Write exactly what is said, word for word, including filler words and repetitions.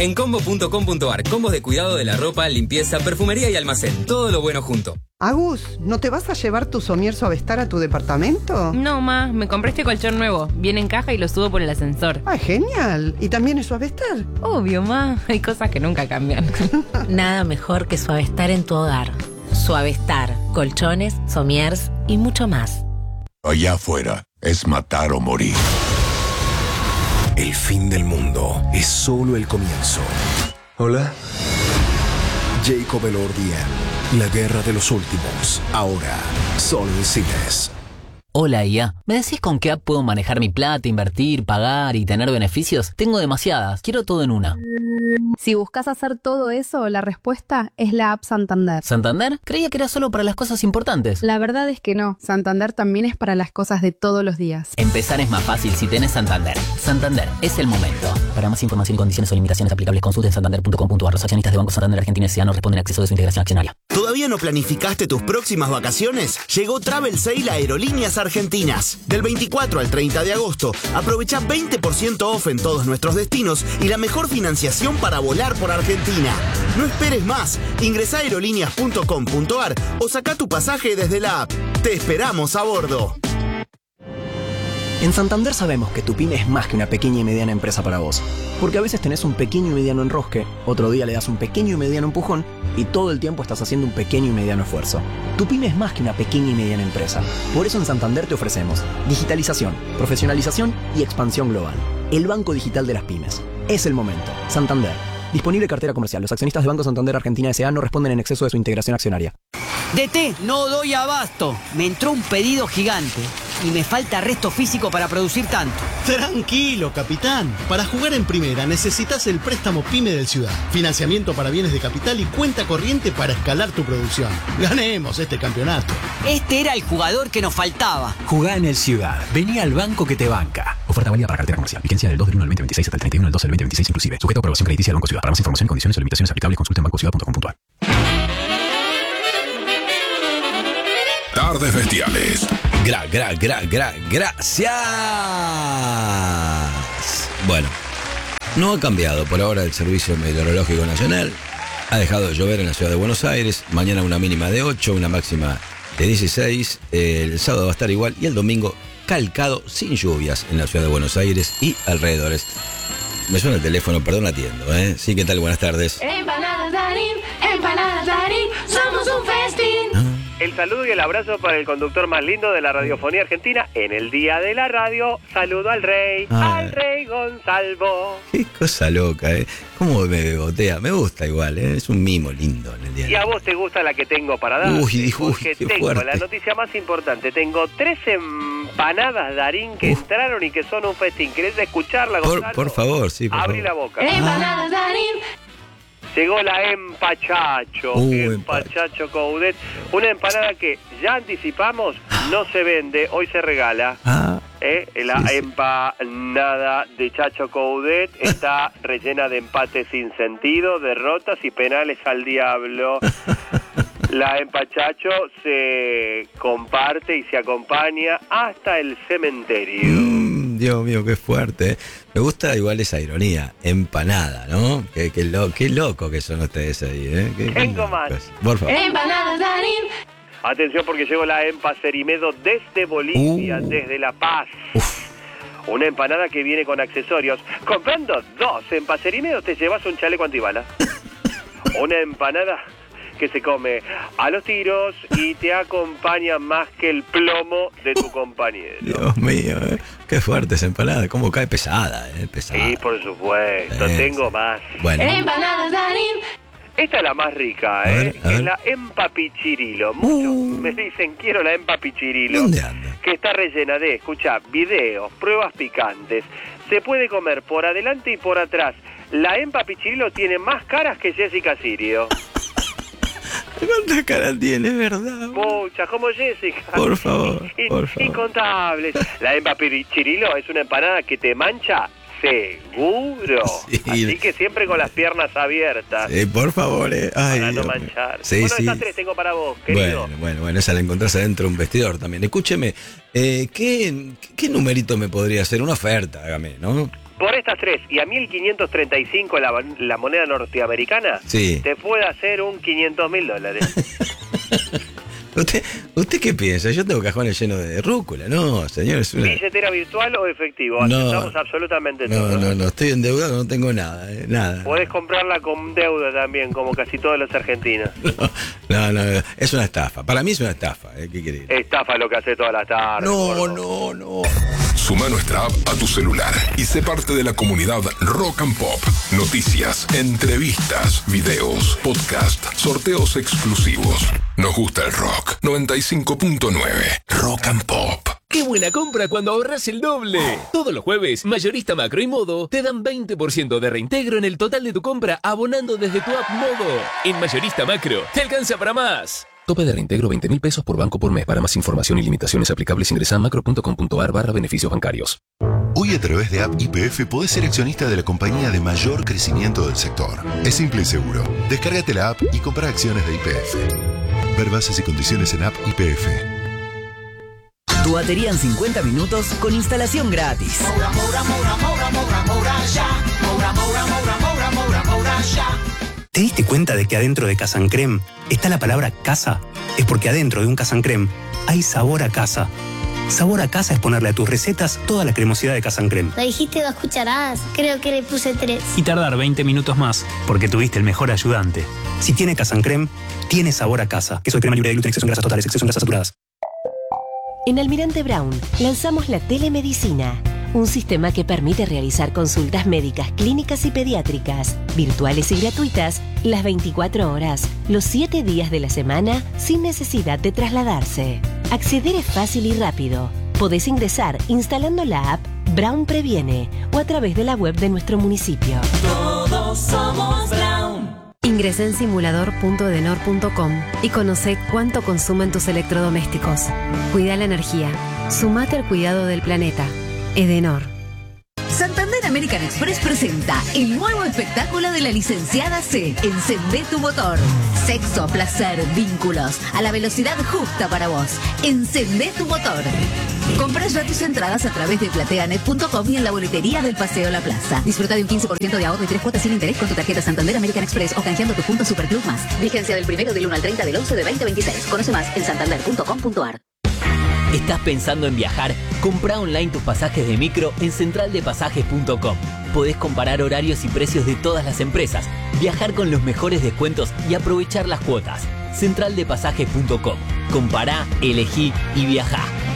En combo punto com punto ar, combos de cuidado de la ropa, limpieza, perfumería y almacén. Todo lo bueno junto. Agus, ¿no te vas a llevar tu Somier Suavestar a tu departamento? No, ma, me compré este colchón nuevo. Viene en caja y lo subo por el ascensor. ¡Ay, genial! ¿Y también es Suavestar? Obvio, ma. Hay cosas que nunca cambian. Nada mejor que Suavestar en tu hogar. Suavestar, colchones, somiers y mucho más. Allá afuera es matar o morir. El fin del mundo es solo el comienzo. Hola. Jacob Elordi en La Guerra de los Últimos. Ahora, solo en cines. Hola, I A. ¿Me decís con qué app puedo manejar mi plata, invertir, pagar y tener beneficios? Tengo demasiadas. Quiero todo en una. Si buscas hacer todo eso, la respuesta es la app Santander. ¿Santander? Creía que era solo para las cosas importantes. La verdad es que no. Santander también es para las cosas de todos los días. Empezar es más fácil si tenés Santander. Santander, es el momento. Para más información y condiciones o limitaciones aplicables, consulte en santander punto com punto ar. Los accionistas de Banco Santander Argentina S A no responden a acceso de su integración accionaria. ¿Todavía no planificaste tus próximas vacaciones? Llegó Travel Sale a Aerolíneas Argentinas. Del veinticuatro al treinta de agosto, aprovecha veinte por ciento off en todos nuestros destinos y la mejor financiación para volar por Argentina. No esperes más. Ingresa a aerolíneas punto com punto ar o saca tu pasaje desde la app. Te esperamos a bordo. En Santander sabemos que tu pyme es más que una pequeña y mediana empresa para vos. Porque a veces tenés un pequeño y mediano enrosque, otro día le das un pequeño y mediano empujón y todo el tiempo estás haciendo un pequeño y mediano esfuerzo. Tu pyme es más que una pequeña y mediana empresa. Por eso en Santander te ofrecemos digitalización, profesionalización y expansión global. El banco digital de las pymes. Es el momento. Santander. Disponible cartera comercial. Los accionistas de Banco Santander Argentina S A no responden en exceso de su integración accionaria. D T, no doy abasto. Me entró un pedido gigante y me falta resto físico para producir tanto. Tranquilo, capitán. Para jugar en primera necesitas el préstamo PYME del Ciudad. Financiamiento para bienes de capital y cuenta corriente para escalar tu producción. Ganemos este campeonato. Este era el jugador que nos faltaba. Jugá en el Ciudad. Vení al banco que te banca. Oferta válida para cartera comercial. Vigencia del dos del uno del veinte veintiséis hasta el treinta y uno del doce del veinte veintiséis inclusive. Sujeto a aprobación crediticia del Banco Ciudad. Para más información, condiciones o limitaciones aplicables, consulta en banco ciudad punto com punto ar. Tardes Bestiales. Gra, gra, gra, gra, gracias. Bueno, no ha cambiado por ahora el Servicio Meteorológico Nacional. Ha dejado de llover en la ciudad de Buenos Aires. Mañana una mínima de ocho, una máxima de dieciséis. El sábado va a estar igual y el domingo calcado sin lluvias en la ciudad de Buenos Aires y alrededores. Me suena el teléfono, perdón, atiendo, ¿eh? Sí, ¿qué tal? Buenas tardes. Empanadas Darín, empanadas Darín, somos un festín. El saludo y el abrazo para el conductor más lindo de la radiofonía argentina. En el Día de la Radio, saludo al rey, ah, al rey Gonzalo. Qué cosa loca, ¿eh? ¿Cómo me bebotea? Me gusta igual, ¿eh? Es un mimo lindo en el día. ¿Y a vos te gusta la que tengo para dar? Uy, dijo, uy, Porque qué tengo fuerte. la noticia más importante. Tengo tres empanadas Darín que Uf. entraron y que son un festín. ¿Querés escucharla, Gonzalo? Por, por favor, sí, por Abrí favor. la boca. Empanadas Darín. Llegó la empachacho, Uh, empachacho Coudet, una empanada que ya anticipamos, no se vende, hoy se regala. Ah, ¿eh? La sí, sí. empanada de Chacho Coudet está rellena de empates sin sentido, derrotas y penales al diablo. La empachacho se comparte y se acompaña hasta el cementerio. Mm, Dios mío, qué fuerte, ¿eh? Me gusta igual esa ironía, empanada, ¿no? Qué, qué, lo, qué loco que son ustedes ahí, ¿eh? Qué, Tengo más. Por favor. Empanadas Darín. Atención porque llegó la Empa Cerimedo desde Bolivia, Uh. desde La Paz. Uf. Una empanada que viene con accesorios. Comprando dos Empa Cerimedo te llevas un chaleco antibalas. Una empanada que se come a los tiros y te acompaña más que el plomo de tu compañero. Dios mío, ¿eh? Qué fuerte esa empanada, cómo cae pesada, ¿eh? Pesada. Sí, por supuesto, Eh, tengo más. Bueno. Empanadas Darín. Esta es la más rica, A ¿eh? ver, a ver. Es la empapichirilo. Muchos Uh. me dicen, quiero la empapichirilo. ¿Dónde anda? Que está rellena de, escucha, videos, pruebas picantes. Se puede comer por adelante y por atrás. La empapichirilo tiene más caras que Jessica Sirio. ¿Cuántas caras tiene, verdad? Muchas, como Jessica. Por favor, In- por favor. Incontables. La empapichirilo es una empanada que te mancha seguro. Sí. Así que siempre con las piernas abiertas. Sí, por favor, ¿eh? Ay, Para no Dios mío. manchar. Sí, bueno, sí. estas tres tengo para vos, querido. Bueno, bueno, bueno, esa la encontrás adentro de un vestidor también. Escúcheme, eh, ¿qué, ¿qué numerito me podría hacer? Una oferta, hágame, ¿no? por estas tres y a mil quinientos treinta y cinco la, la moneda norteamericana, sí. te puede hacer un quinientos mil dólares. ¿Usted, ¿Usted qué piensa? Yo tengo cajones llenos de rúcula. No, señor, es una... ¿Billetera virtual o efectivo? No, Aceptamos absolutamente no, todo. No, no, no, estoy endeudado, no tengo nada, eh, nada. Podés comprarla con deuda también, como casi todos los argentinos. No, no, no, es una estafa. Para mí es una estafa, ¿eh? ¿Qué querés? Estafa lo que hace todas las tardes. No, gordo. no, no. Suma nuestra app a tu celular y sé parte de la comunidad Rock and Pop. Noticias, entrevistas, videos, podcast, sorteos exclusivos. Nos gusta el rock. noventa y cinco punto nueve Rock and Pop. ¡Qué buena compra cuando ahorras el doble! Todos los jueves, Mayorista Macro y Modo te dan veinte por ciento de reintegro en el total de tu compra abonando desde tu app Modo. En Mayorista Macro, te alcanza para más. Tope de reintegro veinte mil pesos por banco por mes. Para más información y limitaciones aplicables ingresa a macro.com.ar barra beneficios bancarios. Hoy a través de App I P F podés ser accionista de la compañía de mayor crecimiento del sector. Es simple y seguro. Descárgate la app y compra acciones de I P F. Ver bases y condiciones en App I P F. Tu batería en cincuenta minutos con instalación gratis. Moura, Moura, Moura, Moura, Moura, Moura, ya. Moura, Moura, Moura, Moura, Moura, Moura, ya. ¿Te diste cuenta de que adentro de Casa Creme está la palabra casa? Es porque adentro de un Casa Creme hay sabor a casa. Sabor a casa es ponerle a tus recetas toda la cremosidad de Casa Creme. Lo dijiste dos cucharadas, creo que le puse tres. Y tardar veinte minutos más, porque tuviste el mejor ayudante. Si tiene Casa Creme, tiene sabor a casa. Queso de crema libre de gluten, exceso en grasas totales, exceso en grasas saturadas. En Almirante Brown lanzamos la telemedicina, un sistema que permite realizar consultas médicas, clínicas y pediátricas, virtuales y gratuitas, las veinticuatro horas, los siete días de la semana, sin necesidad de trasladarse. Acceder es fácil y rápido. Podés ingresar instalando la app Brown Previene o a través de la web de nuestro municipio. Todos somos Brown. Ingresa en simulador punto edenor punto com y conoce cuánto consumen tus electrodomésticos. Cuida la energía. Sumate al cuidado del planeta. Edenor. Santander American Express presenta el nuevo espectáculo de la licenciada C. Encendé tu motor. Sexo, placer, vínculos, a la velocidad justa para vos. Encendé tu motor. Compra ya tus entradas a través de plateanet punto com y en la boletería del Paseo La Plaza. Disfruta de un quince por ciento de ahorro y tres cuotas sin interés con tu tarjeta Santander American Express o canjeando tu punto Superclub más. Vigencia del primero del uno al treinta del once de veinte veintiséis. Conoce más en santander punto com punto ar. ¿Estás pensando en viajar? Comprá online tus pasajes de micro en central de pasajes punto com. Podés comparar horarios y precios de todas las empresas, viajar con los mejores descuentos y aprovechar las cuotas. central de pasajes punto com. Compará, elegí y viajá.